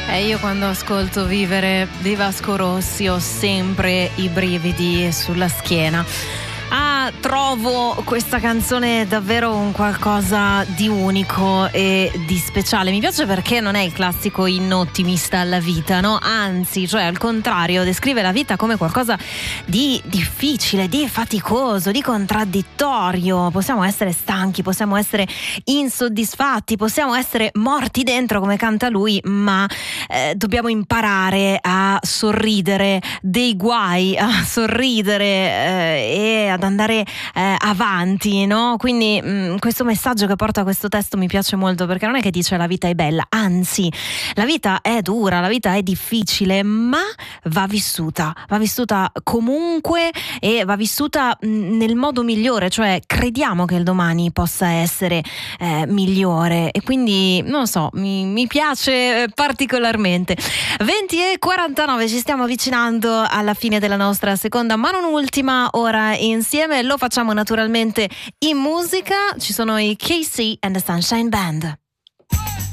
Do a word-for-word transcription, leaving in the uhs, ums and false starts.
E io quando ascolto Vivere di Vasco Rossi ho sempre i brividi sulla schiena. Ah, trovo questa canzone davvero un qualcosa di unico e di speciale. Mi piace perché non è il classico inno ottimista alla vita, no? Anzi, cioè al contrario, descrive la vita come qualcosa di difficile, di faticoso, di contraddittorio. Possiamo essere stanchi, possiamo essere insoddisfatti, possiamo essere morti dentro, come canta lui, ma eh, dobbiamo imparare a sorridere dei guai, a sorridere eh, e a ad andare eh, avanti, no? Quindi mh, questo messaggio che porta questo testo mi piace molto, perché non è che dice la vita è bella, anzi la vita è dura, la vita è difficile, ma va vissuta, va vissuta comunque e va vissuta mh, nel modo migliore, cioè crediamo che il domani possa essere eh, migliore, e quindi non so, mi, mi piace particolarmente. venti e quarantanove, ci stiamo avvicinando alla fine della nostra seconda ma non ultima ora insieme. Lo facciamo naturalmente in musica. Ci sono i K C and the Sunshine Band.